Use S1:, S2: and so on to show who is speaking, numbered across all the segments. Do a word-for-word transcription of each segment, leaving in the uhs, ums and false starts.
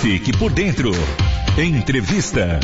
S1: Fique por dentro. Entrevista.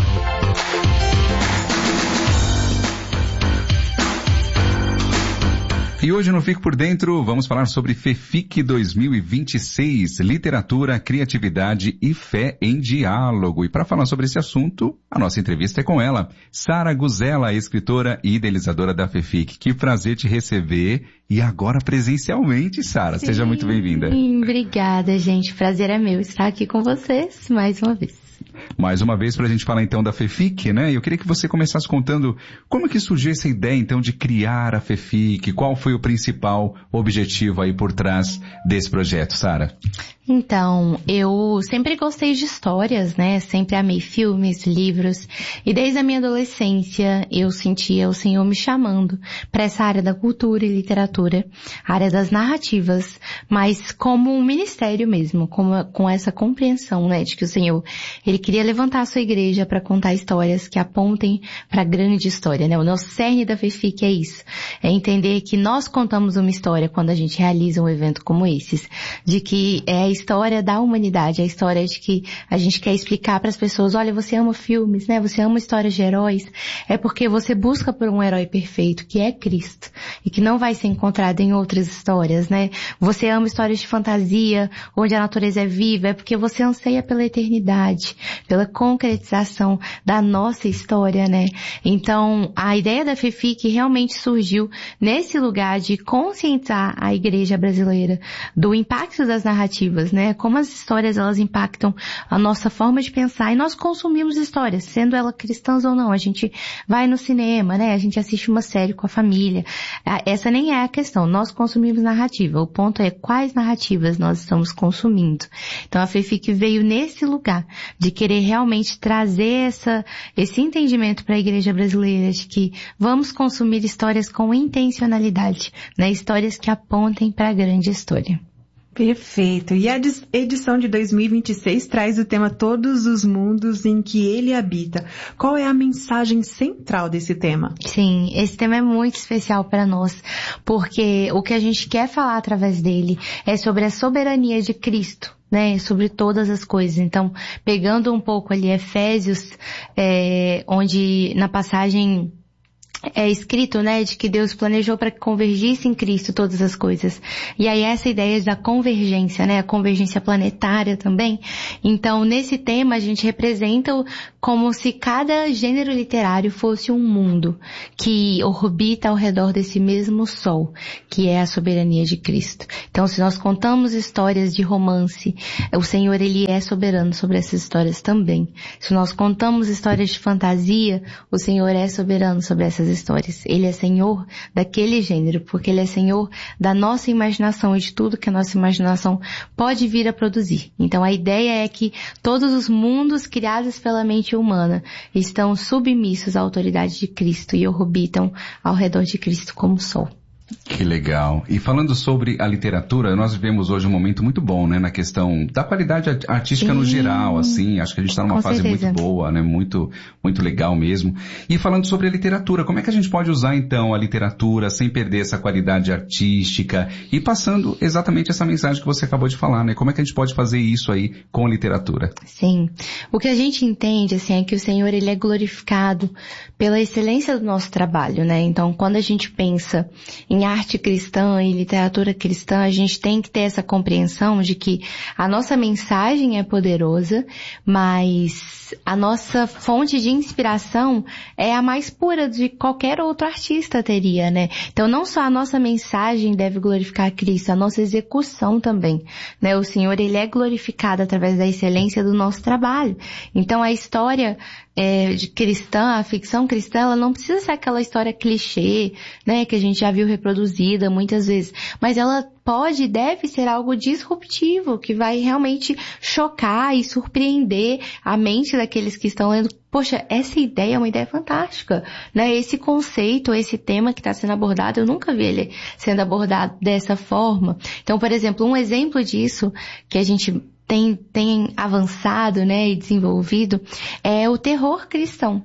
S2: E hoje no Fique por Dentro vamos falar sobre FEFIC dois mil e vinte e seis, Literatura, Criatividade e Fé em Diálogo. E para falar sobre esse assunto, a nossa entrevista é com ela, Sara Guzella, escritora e idealizadora da FEFIC. Que prazer te receber e agora presencialmente, Sara. Seja muito bem-vinda.
S3: Obrigada, gente. Prazer é meu estar aqui com vocês mais uma vez.
S2: Mais uma vez para a gente falar então da FEFIC, né? Eu queria que você começasse contando como que surgiu essa ideia então de criar a FEFIC, qual foi o principal objetivo aí por trás desse projeto, Sara?
S3: Então, eu sempre gostei de histórias, né? Sempre amei filmes, livros. E desde a minha adolescência, eu sentia o Senhor me chamando para essa área da cultura e literatura, área das narrativas, mas como um ministério mesmo, com, com essa compreensão, né? De que o Senhor, Ele queria levantar a sua igreja para contar histórias que apontem para a grande história, né? O nosso cerne da FEFIC é isso. É entender que nós contamos uma história quando a gente realiza um evento como esses. De que é a história da humanidade, a história de que a gente quer explicar para as pessoas, olha, você ama filmes, né? Você ama histórias de heróis, é porque você busca por um herói perfeito, que é Cristo, e que não vai ser encontrado em outras histórias, né? Você ama histórias de fantasia, onde a natureza é viva, é porque você anseia pela eternidade, pela concretização da nossa história, né? Então, a ideia da FEFIC realmente surgiu nesse lugar de conscientizar a igreja brasileira do impacto das narrativas, né? Como as histórias, elas impactam a nossa forma de pensar, e nós consumimos histórias, sendo elas cristãs ou não. A gente vai no cinema, né? A gente assiste uma série com a família. Essa nem é a questão. Nós consumimos narrativa. O ponto é quais narrativas nós estamos consumindo. Então a FEFIC veio nesse lugar de querer realmente trazer essa, esse entendimento para a igreja brasileira de que vamos consumir histórias com intencionalidade, né? Histórias que apontem para a grande história.
S4: Perfeito. E a edição de dois mil e vinte e seis traz o tema Todos os Mundos em que Ele Habita. Qual é a mensagem central desse tema?
S3: Sim, esse tema é muito especial para nós, porque o que a gente quer falar através dele é sobre a soberania de Cristo, né, sobre todas as coisas. Então, pegando um pouco ali Efésios, é, onde na passagem é escrito, né, de que Deus planejou para que convergisse em Cristo todas as coisas. E aí essa ideia da convergência, né, a convergência planetária também. Então, nesse tema a gente representa como se cada gênero literário fosse um mundo que orbita ao redor desse mesmo sol, que é a soberania de Cristo. Então, se nós contamos histórias de romance, o Senhor, Ele é soberano sobre essas histórias também. Se nós contamos histórias de fantasia, o Senhor é soberano sobre essas histórias. Ele é Senhor daquele gênero, porque Ele é Senhor da nossa imaginação e de tudo que a nossa imaginação pode vir a produzir. Então a ideia é que todos os mundos criados pela mente humana estão submissos à autoridade de Cristo e orbitam ao redor de Cristo como sol.
S2: Que legal. E falando sobre a literatura, nós vivemos hoje um momento muito bom, né, na questão da qualidade artística Sim. no geral, assim, acho que a gente está numa
S3: Com
S2: fase
S3: certeza.
S2: muito boa, né, muito, muito legal mesmo. E falando sobre a literatura, como é que a gente pode usar então a literatura sem perder essa qualidade artística e passando exatamente essa mensagem que você acabou de falar, né, como é que a gente pode fazer isso aí com a literatura?
S3: Sim. O que a gente entende, assim, é que o Senhor, Ele é glorificado pela excelência do nosso trabalho, né, então quando a gente pensa em arte cristã e literatura cristã, a gente tem que ter essa compreensão de que a nossa mensagem é poderosa, mas a nossa fonte de inspiração é a mais pura de qualquer outro artista teria, né? Então não só a nossa mensagem deve glorificar Cristo, a nossa execução também, né? O Senhor, Ele é glorificado através da excelência do nosso trabalho. Então a história É, de cristã, a ficção cristã, ela não precisa ser aquela história clichê, né, que a gente já viu reproduzida muitas vezes, mas ela pode e deve ser algo disruptivo, que vai realmente chocar e surpreender a mente daqueles que estão lendo. Poxa, essa ideia é uma ideia fantástica, né? Esse conceito, esse tema que está sendo abordado, eu nunca vi ele sendo abordado dessa forma. Então, por exemplo, um exemplo disso que a gente tem, tem avançado, né, e desenvolvido é o terror cristão,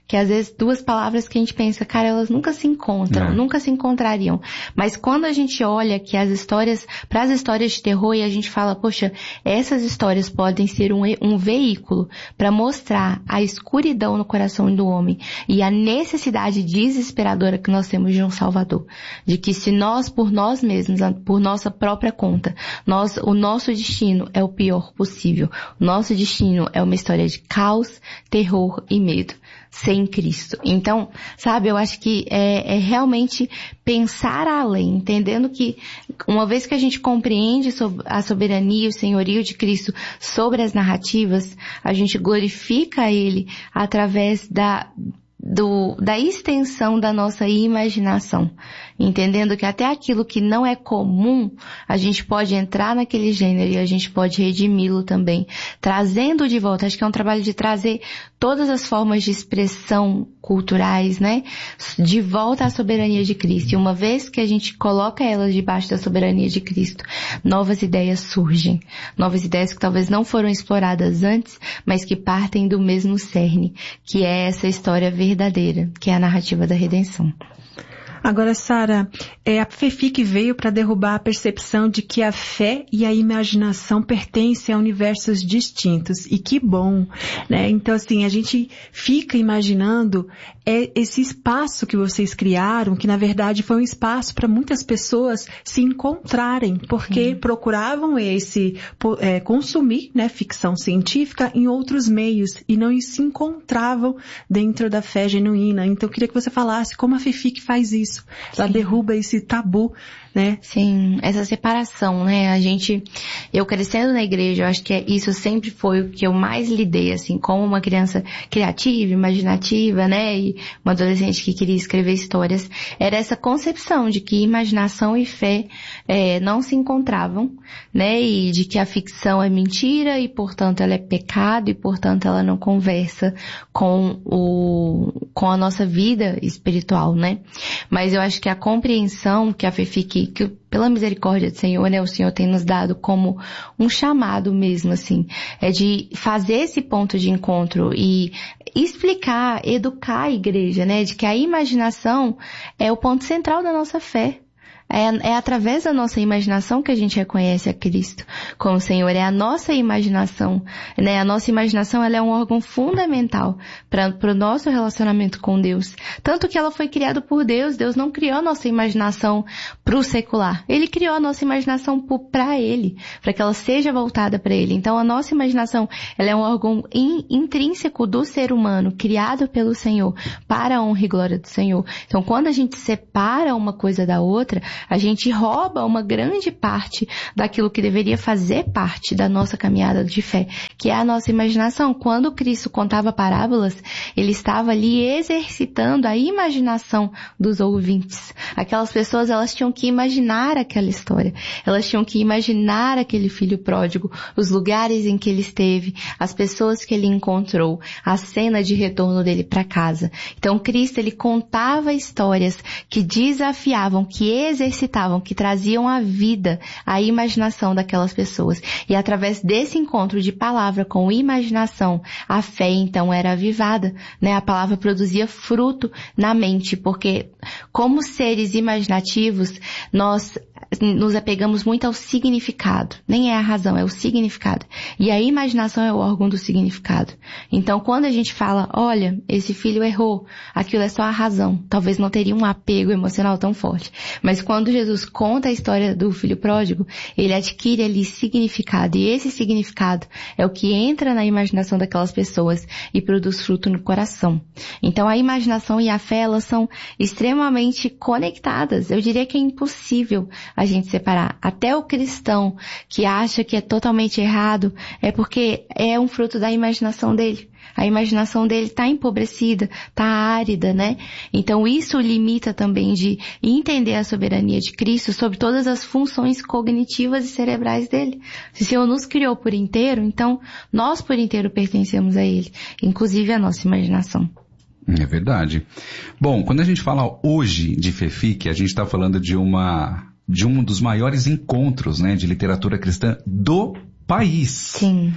S3: Que às vezes duas palavras que a gente pensa, cara, elas nunca se encontram, é. nunca se encontrariam. Mas quando a gente olha que as histórias, para as histórias de terror, e a gente fala, poxa, essas histórias podem ser um, um veículo para mostrar a escuridão no coração do homem e a necessidade desesperadora que nós temos de um Salvador. De que se nós, por nós mesmos, por nossa própria conta, nós, o nosso destino é o pior possível. O nosso destino é uma história de caos, terror e medo. Sem Cristo. Então, sabe, eu acho que é, é realmente pensar além, entendendo que uma vez que a gente compreende a soberania e o senhorio de Cristo sobre as narrativas, a gente glorifica Ele através da Do, da extensão da nossa imaginação, entendendo que até aquilo que não é comum, a gente pode entrar naquele gênero e a gente pode redimi-lo também, trazendo de volta, acho que é um trabalho de trazer todas as formas de expressão culturais, né, de volta à soberania de Cristo. E uma vez que a gente coloca elas debaixo da soberania de Cristo, novas ideias surgem, novas ideias que talvez não foram exploradas antes, mas que partem do mesmo cerne, que é essa história verdadeira, que é a narrativa da redenção.
S4: Agora, Sara, é, a FEFIC veio para derrubar a percepção de que a fé e a imaginação pertencem a universos distintos. E que bom, né? Então, assim, a gente fica imaginando é, esse espaço que vocês criaram, que na verdade foi um espaço para muitas pessoas se encontrarem, porque hum. procuravam esse, é, consumir, né, ficção científica em outros meios e não se encontravam dentro da fé genuína. Então, eu queria que você falasse como a FEFIC faz isso. Ela Sim. derruba esse tabu, né?
S3: Sim, essa separação, né? A gente, eu crescendo na igreja, eu acho que isso sempre foi o que eu mais lidei, assim, como uma criança criativa, imaginativa, né? E uma adolescente que queria escrever histórias. Era essa concepção de que imaginação e fé é, não se encontravam, né? E de que a ficção é mentira e, portanto, ela é pecado e, portanto, ela não conversa com o, com a nossa vida espiritual, né? Mas eu acho que a compreensão que a FEFIC, que pela misericórdia do Senhor, né, o Senhor tem nos dado como um chamado mesmo, assim, é de fazer esse ponto de encontro e explicar, educar a igreja, né, de que a imaginação é o ponto central da nossa fé. É, é através da nossa imaginação que a gente reconhece a Cristo como Senhor. É a nossa imaginação, né? A nossa imaginação, ela é um órgão fundamental para o nosso relacionamento com Deus. Tanto que ela foi criada por Deus. Deus não criou a nossa imaginação para o secular. Ele criou a nossa imaginação para Ele, para que ela seja voltada para Ele. Então, a nossa imaginação, ela é um órgão in, intrínseco do ser humano, criado pelo Senhor, para a honra e glória do Senhor. Então, quando a gente separa uma coisa da outra, a gente rouba uma grande parte daquilo que deveria fazer parte da nossa caminhada de fé, que é a nossa imaginação. Quando Cristo contava parábolas, Ele estava ali exercitando a imaginação dos ouvintes. Aquelas pessoas, elas tinham que imaginar aquela história. Elas tinham que imaginar aquele filho pródigo, os lugares em que ele esteve, as pessoas que ele encontrou, a cena de retorno dele para casa. Então, Cristo, Ele contava histórias que desafiavam, que exercitavam, que traziam a vida, a imaginação daquelas pessoas. E através desse encontro de palavra com imaginação, a fé então era avivada, né? A palavra produzia fruto na mente, porque como seres imaginativos, nós nos apegamos muito ao significado. Nem é a razão, é o significado. E a imaginação é o órgão do significado. Então, quando a gente fala, olha, esse filho errou, aquilo é só a razão. Talvez não teria um apego emocional tão forte. Mas quando Jesus conta a história do filho pródigo, ele adquire ali significado. E esse significado é o que entra na imaginação daquelas pessoas e produz fruto no coração. Então, a imaginação e a fé, elas são extremamente conectadas. Eu diria que é impossível a gente separar. Até o cristão que acha que é totalmente errado é porque é um fruto da imaginação dele. A imaginação dele está empobrecida, está árida, né? Então isso limita também de entender a soberania de Cristo sobre todas as funções cognitivas e cerebrais dele. Se o Senhor nos criou por inteiro, então nós por inteiro pertencemos a Ele, inclusive a nossa imaginação.
S2: É verdade. Bom, quando a gente fala hoje de FEFIC, a gente está falando de uma... de um dos maiores encontros, né, de literatura cristã do país.
S3: Sim.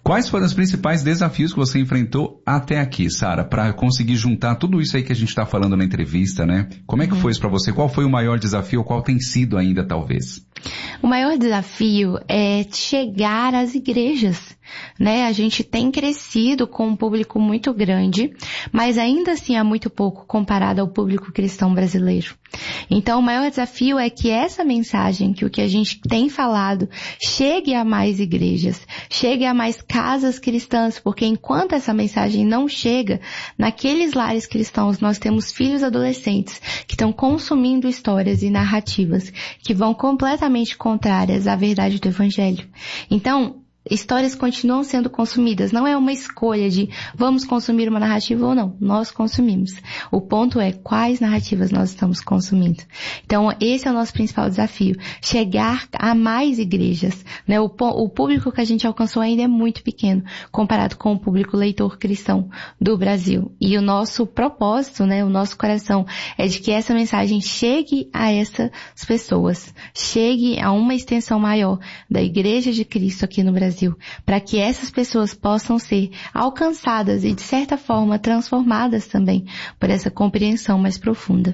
S2: Quais foram os principais desafios que você enfrentou até aqui, Sara, para conseguir juntar tudo isso aí que a gente está falando na entrevista, né? Como é que uhum. foi isso para você? Qual foi o maior desafio? Qual tem sido ainda, talvez?
S3: O maior desafio é chegar às igrejas, né? A gente tem crescido com um público muito grande, mas ainda assim há muito pouco comparado ao público cristão brasileiro. Então, o maior desafio é que essa mensagem, que o que a gente tem falado, chegue a mais igrejas, chegue a mais casas cristãs, porque enquanto essa mensagem não chega, naqueles lares cristãos nós temos filhos adolescentes que estão consumindo histórias e narrativas que vão completamente contrárias à verdade do Evangelho. Então, histórias continuam sendo consumidas. Não é uma escolha de vamos consumir uma narrativa ou não. Nós consumimos. O ponto é quais narrativas nós estamos consumindo. Então, esse é o nosso principal desafio. Chegar a mais igrejas. Né? O, o público que a gente alcançou ainda é muito pequeno, comparado com o público leitor cristão do Brasil. E o nosso propósito, né, o nosso coração, é de que essa mensagem chegue a essas pessoas. Chegue a uma extensão maior da Igreja de Cristo aqui no Brasil, para que essas pessoas possam ser alcançadas e, de certa forma, transformadas também por essa compreensão mais profunda.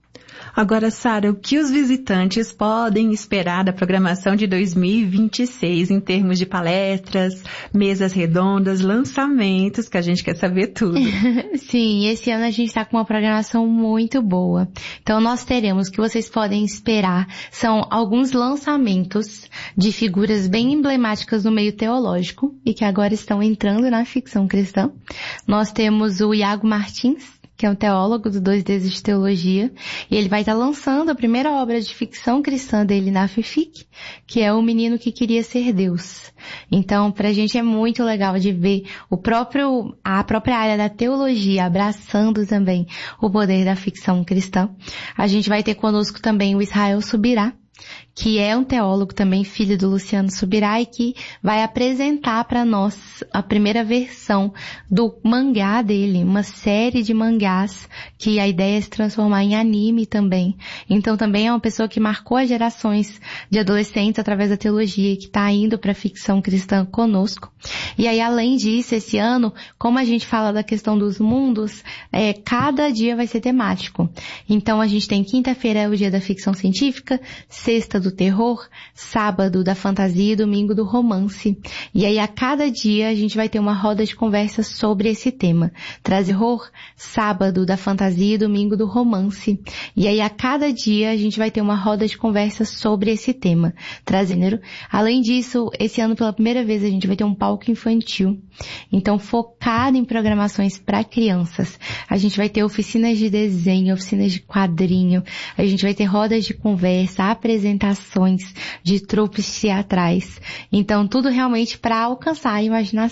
S4: Agora, Sara, o que os visitantes podem esperar da programação de dois mil e vinte e seis em termos de palestras, mesas redondas, lançamentos, que a gente quer saber tudo.
S3: Sim, esse ano a gente está com uma programação muito boa. Então, nós teremos, o que vocês podem esperar, são alguns lançamentos de figuras bem emblemáticas no meio teológico e que agora estão entrando na ficção cristã. Nós temos o Iago Martins, que é um teólogo do Dois Dedos de Teologia, e ele vai estar lançando a primeira obra de ficção cristã dele na FEFIC, que é O Menino que Queria Ser Deus. Então, pra gente é muito legal de ver o próprio, a própria área da teologia abraçando também o poder da ficção cristã. A gente vai ter conosco também o Israel Subirá, que é um teólogo também, filho do Luciano Subirá, e que vai apresentar para nós a primeira versão do mangá dele, uma série de mangás que a ideia é se transformar em anime também. Então também é uma pessoa que marcou as gerações de adolescentes através da teologia e que está indo para a ficção cristã conosco. E aí, além disso, esse ano, como a gente fala da questão dos mundos, é, cada dia vai ser temático. Então a gente tem quinta-feira é o dia da ficção científica, sexta do terror, sábado da fantasia e domingo do romance. E aí a cada dia a gente vai ter uma roda de conversa sobre esse tema. Traz terror, sábado da fantasia e domingo do romance. E aí a cada dia a gente vai ter uma roda de conversa sobre esse tema. Traz gênero. Além disso, esse ano pela primeira vez a gente vai ter um palco infantil. Então focado em programações para crianças. A gente vai ter oficinas de desenho, oficinas de quadrinho. A gente vai ter rodas de conversa, apresentações de tropes teatrais. Então, tudo realmente para alcançar a imaginação.